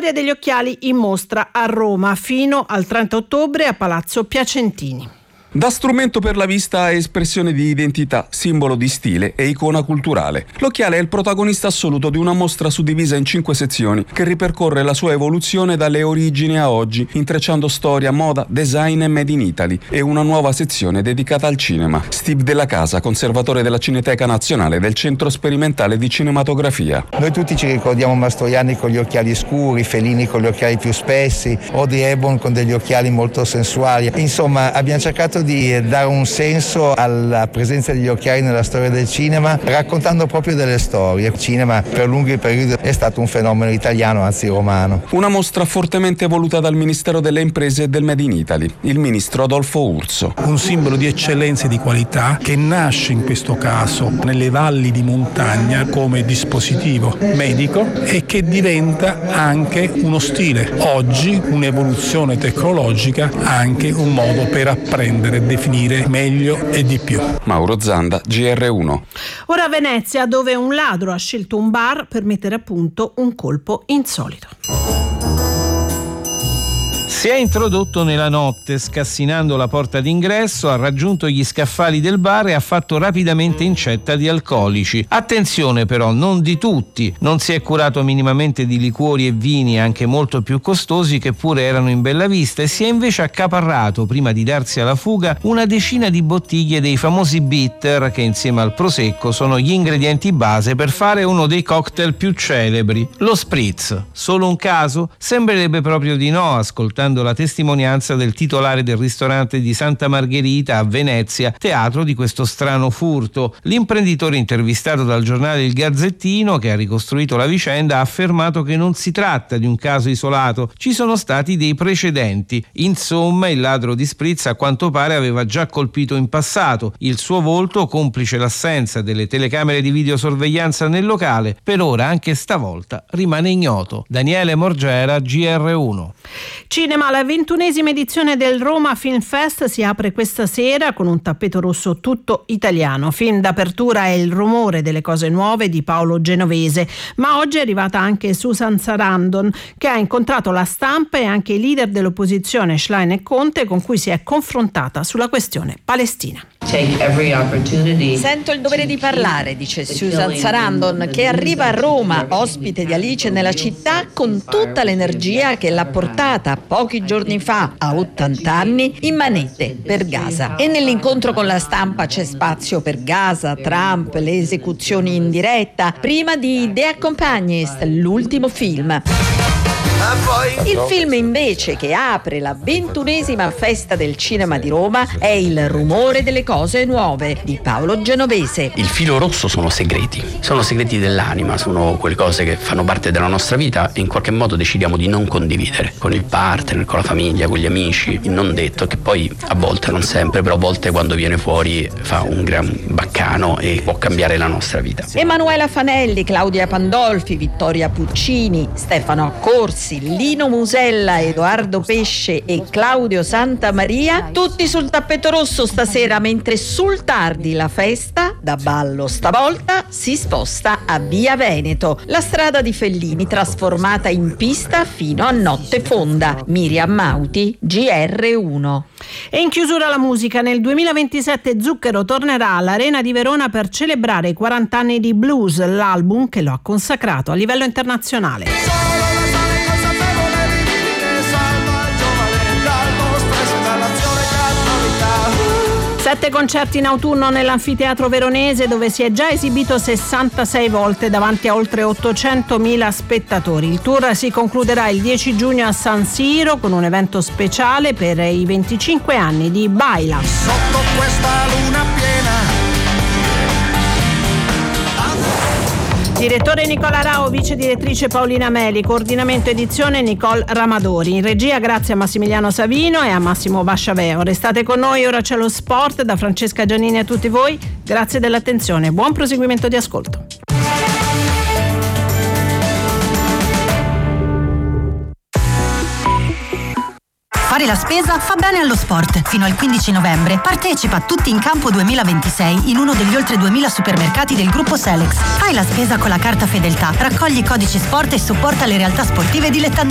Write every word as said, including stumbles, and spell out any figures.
storia degli occhiali in mostra a Roma fino al trenta ottobre a Palazzo Piacentini. Da strumento per la vista a espressione di identità, simbolo di stile e icona culturale. L'occhiale è il protagonista assoluto di una mostra suddivisa in cinque sezioni che ripercorre la sua evoluzione dalle origini a oggi, intrecciando storia, moda, design e made in Italy, e una nuova sezione dedicata al cinema. Steve Della Casa, conservatore della Cineteca Nazionale del Centro Sperimentale di Cinematografia. Noi tutti ci ricordiamo Mastroianni con gli occhiali scuri, Fellini con gli occhiali più spessi, Audrey Hepburn con degli occhiali molto sensuali. Insomma, abbiamo cercato di dare un senso alla presenza degli occhiali nella storia del cinema, raccontando proprio delle storie. Il cinema per lunghi periodi è stato un fenomeno italiano, anzi romano. Una mostra fortemente voluta dal Ministero delle Imprese e del Made in Italy, il ministro Adolfo Urso. Un simbolo di eccellenza e di qualità che nasce in questo caso nelle valli di montagna come dispositivo medico e che diventa anche uno stile. Oggi un'evoluzione tecnologica, anche un modo per apprendere e definire meglio e di più. Mauro Zanda, G R uno. Ora a Venezia, dove un ladro ha scelto un bar per mettere a punto un colpo insolito. Si è introdotto nella notte, scassinando la porta d'ingresso, ha raggiunto gli scaffali del bar e ha fatto rapidamente incetta di alcolici. Attenzione però, non di tutti. Non si è curato minimamente di liquori e vini anche molto più costosi che pure erano in bella vista, e si è invece accaparrato, prima di darsi alla fuga, una decina di bottiglie dei famosi bitter che insieme al prosecco sono gli ingredienti base per fare uno dei cocktail più celebri, lo spritz. Solo un caso? Sembrerebbe proprio di no, ascoltando la testimonianza del titolare del ristorante di Santa Margherita a Venezia, teatro di questo strano furto. L'imprenditore, intervistato dal giornale Il Gazzettino, che ha ricostruito la vicenda, ha affermato che non si tratta di un caso isolato, ci sono stati dei precedenti. Insomma, il ladro di spritz a quanto pare aveva già colpito in passato. Il suo volto, complice l'assenza delle telecamere di videosorveglianza nel locale, per ora anche stavolta rimane ignoto. Daniele Morgera, G R uno. Cinema, la ventunesima edizione del Roma Film Fest si apre questa sera con un tappeto rosso tutto italiano. Film d'apertura è Il rumore delle cose nuove di Paolo Genovese, ma oggi è arrivata anche Susan Sarandon, che ha incontrato la stampa e anche i leader dell'opposizione Schlein e Conte, con cui si è confrontata sulla questione palestina. Sento il dovere di parlare, dice Susan Sarandon, che arriva a Roma, ospite di Alice nella città, con tutta l'energia che l'ha portata pochi giorni fa, a ottanta anni, in manette per Gaza. E nell'incontro con la stampa c'è spazio per Gaza, Trump, le esecuzioni in diretta, prima di The Accompanist, l'ultimo film. Il film invece che apre la ventunesima festa del cinema di Roma è Il rumore delle cose nuove di Paolo Genovese. Il filo rosso sono segreti, sono segreti dell'anima, sono quelle cose che fanno parte della nostra vita e in qualche modo decidiamo di non condividere con il partner, con la famiglia, con gli amici, il non detto, che poi a volte, non sempre, però a volte quando viene fuori fa un gran baccano e può cambiare la nostra vita. Emanuela Fanelli, Claudia Pandolfi, Vittoria Puccini, Stefano Accorsi, Lino Musella, Edoardo Pesce e Claudio Santamaria, tutti sul tappeto rosso stasera, mentre sul tardi la festa, da ballo stavolta, si sposta a Via Veneto, la strada di Fellini trasformata in pista fino a notte fonda. Miriam Mauti, G R uno. E in chiusura la musica. Nel duemilaventisette Zucchero tornerà all'Arena di Verona per celebrare i quaranta anni di Blues, l'album che lo ha consacrato a livello internazionale. Sette concerti in autunno nell'anfiteatro veronese, dove si è già esibito sessantasei volte davanti a oltre ottocentomila spettatori. Il tour si concluderà il dieci giugno a San Siro con un evento speciale per i venticinque anni di Baila. Sotto questa luna piena. Direttore Nicola Rao, vice direttrice Paolina Meli, coordinamento edizione Nicole Ramadori. In regia grazie a Massimiliano Savino e a Massimo Basciaveo. Restate con noi, ora c'è lo sport. Da Francesca Giannini a tutti voi, grazie dell'attenzione. Buon proseguimento di ascolto. Fare la spesa fa bene allo sport. Fino al quindici novembre partecipa a Tutti in Campo duemilaventisei in uno degli oltre duemila supermercati del gruppo Selex. Fai la spesa con la carta Fedeltà, raccogli i codici sport e supporta le realtà sportive dilettanti.